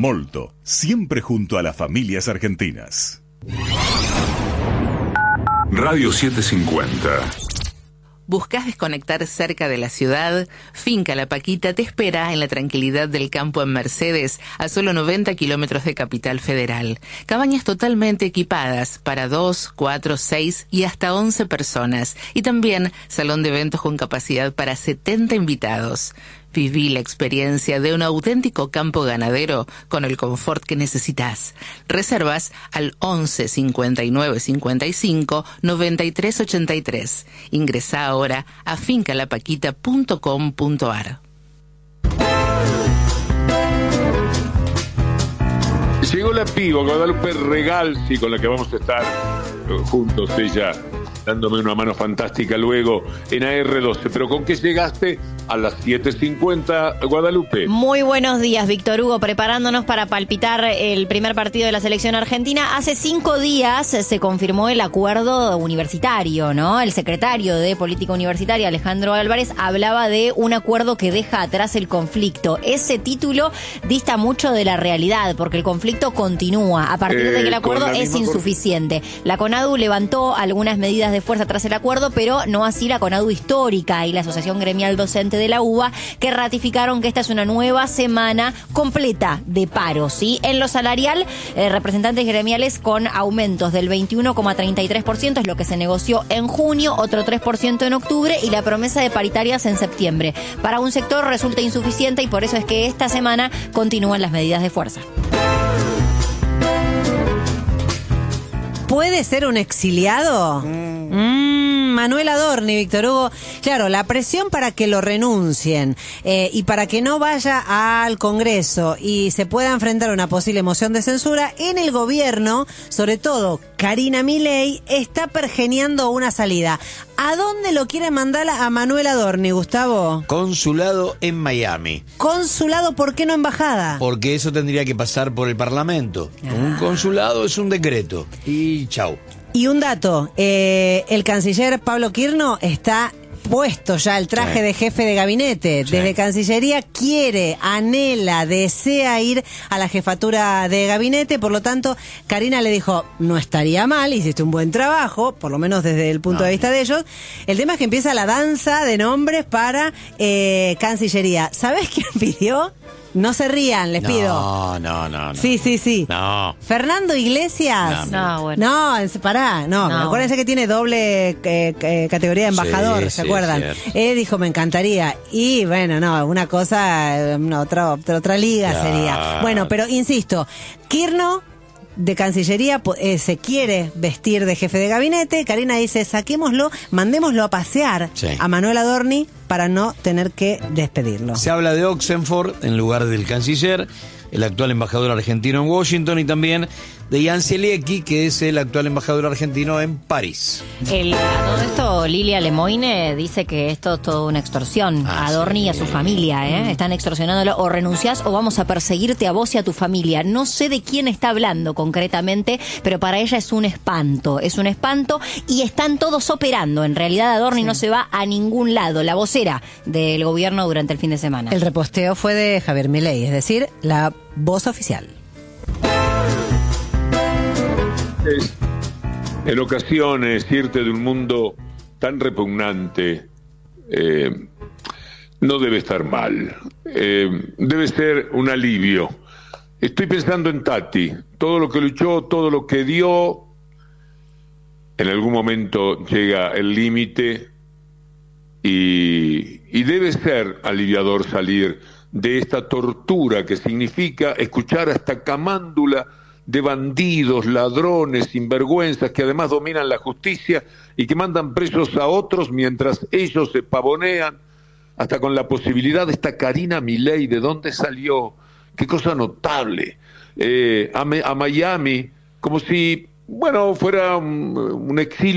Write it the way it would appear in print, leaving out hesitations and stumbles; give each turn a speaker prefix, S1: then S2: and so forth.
S1: Molto, siempre junto a las familias argentinas.
S2: Radio 750.
S3: ¿Buscás desconectar cerca de la ciudad? Finca La Paquita te espera en la tranquilidad del campo en Mercedes, a solo 90 kilómetros de Capital Federal. Cabañas totalmente equipadas para 2, 4, 6 y hasta 11 personas. Y también salón de eventos con capacidad para 70 invitados. Viví la experiencia de un auténtico campo ganadero con el confort que necesitas. Reservas al 11 59 55 93 83. Ingresá ahora a fincalapaquita.com.ar.
S4: Llegó la piba, Guadalupe Regalsi, con la que vamos a estar juntos, ella dándome una mano fantástica luego en AR12. Pero ¿con qué llegaste a las 7:50, Guadalupe?
S5: Muy buenos días, Víctor Hugo, preparándonos para palpitar el primer partido de la selección argentina. Hace 5 días se confirmó el acuerdo universitario, ¿no? El secretario de Política Universitaria, Alejandro Álvarez, hablaba de un acuerdo que deja atrás el conflicto. Ese título dista mucho de la realidad, porque el conflicto continúa, a partir de que el acuerdo es insuficiente. La CONADU levantó algunas medidas de fuerza tras el acuerdo, pero no así la CONADU histórica y la Asociación Gremial Docente de la UBA, que ratificaron que esta es una nueva semana completa de paro, ¿sí? En lo salarial, representantes gremiales con aumentos del 21,33%, es lo que se negoció en junio, otro 3% en octubre y la promesa de paritarias en septiembre. Para un sector resulta insuficiente y por eso es que esta semana continúan las medidas de fuerza.
S6: ¿Puede ser un exiliado? Manuel Adorni, Víctor Hugo. Claro, la presión para que lo renuncien y para que no vaya al Congreso y se pueda enfrentar a una posible moción de censura en el gobierno, sobre todo Karina Milei, está pergeñando una salida. ¿A dónde lo quiere mandar a Manuel Adorni, Gustavo?
S7: Consulado en Miami.
S6: ¿Consulado? ¿Por qué no embajada?
S7: Porque eso tendría que pasar por el Parlamento. Un consulado es un decreto. Y chau.
S6: Y un dato, el canciller Pablo Quirno está puesto ya el traje de jefe de gabinete. Desde Cancillería quiere, anhela, desea ir a la jefatura de gabinete, por lo tanto, Karina le dijo, no estaría mal, hiciste un buen trabajo, por lo menos desde el punto de vista de ellos. El tema es que empieza la danza de nombres para Cancillería. ¿Sabés quién pidió? No se rían, les pido.
S7: No.
S6: Sí.
S7: No.
S6: Fernando Iglesias.
S5: Bueno.
S6: No, pará, no. Acuérdense que tiene doble categoría de embajador, ¿se acuerdan? Él dijo, me encantaría. Y bueno, no, una cosa, otra liga sería. Bueno, pero insisto, Quirno de Cancillería se quiere vestir de jefe de gabinete. Karina dice, saquémoslo, mandémoslo a pasear a Manuel Adorni para no tener que despedirlo.
S7: Se habla de Oxenford en lugar del canciller, el actual embajador argentino en Washington, y también de Jan Zielecki, que es el actual embajador argentino en París.
S5: A todo esto, Lilia Lemoine dice que esto es toda una extorsión a Adorni y a su familia, Están extorsionándolo, o renunciás o vamos a perseguirte a vos y a tu familia. No sé de quién está hablando concretamente, pero para ella es un espanto y están todos operando. En realidad Adorni no se va a ningún lado, la vocera del gobierno durante el fin de semana.
S6: El reposteo fue de Javier Milei, es decir, la voz oficial.
S4: En ocasiones, irte de un mundo tan repugnante no debe estar mal. Debe ser un alivio. Estoy pensando en Tati. Todo lo que luchó, todo lo que dio, en algún momento llega el límite y debe ser aliviador salir de esta tortura que significa escuchar a esta camándula de bandidos, ladrones, sinvergüenzas que además dominan la justicia y que mandan presos a otros mientras ellos se pavonean, hasta con la posibilidad de esta Karina Milei, ¿de dónde salió? Qué cosa notable. A Miami, como si, fuera un exilio